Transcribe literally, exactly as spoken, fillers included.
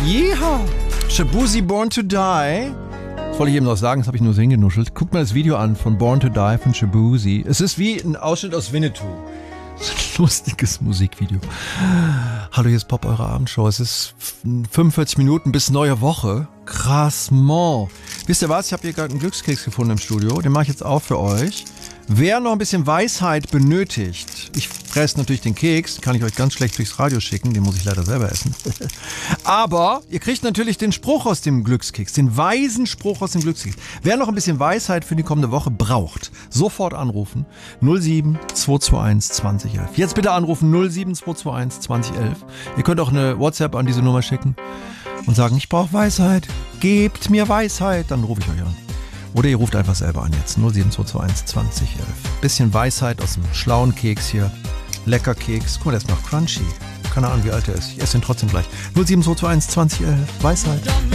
Jeha! Shaboozey Born to Die. Das wollte ich eben noch sagen, das habe ich nur so hingenuschelt. Guckt mal das Video an von Born to Die von Shaboozey. Es ist wie ein Ausschnitt aus Winnetou. So ein lustiges Musikvideo. Hallo, hier ist Pop, eure Abendshow. Es ist fünfundvierzig Minuten bis neue Woche. Krass, man. Wisst ihr was? Ich habe hier gerade einen Glückskeks gefunden im Studio. Den mache ich jetzt auch für euch. Wer noch ein bisschen Weisheit benötigt, ich fresse natürlich den Keks, kann ich euch ganz schlecht durchs Radio schicken, den muss ich leider selber essen. Aber ihr kriegt natürlich den Spruch aus dem Glückskeks, den weisen Spruch aus dem Glückskeks. Wer noch ein bisschen Weisheit für die kommende Woche braucht, sofort anrufen null sieben zwei zwei eins zwanzig elf. Jetzt bitte anrufen null sieben zwei zwei eins zwanzig elf. Ihr könnt auch eine WhatsApp an diese Nummer schicken und sagen, ich brauche Weisheit, gebt mir Weisheit, dann rufe ich euch an. Oder ihr ruft einfach selber an jetzt. null sieben zwei zwei eins zwanzig elf. Bisschen Weisheit aus dem schlauen Keks hier. Lecker Keks. Guck mal, der ist noch crunchy. Keine Ahnung, wie alt er ist. Ich esse ihn trotzdem gleich. null sieben zwei zwei eins zwanzig elf. Weisheit.